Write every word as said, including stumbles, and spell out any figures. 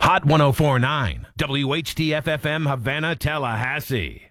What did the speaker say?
Hot ten forty-nine, W H T F F M Havana, Tallahassee.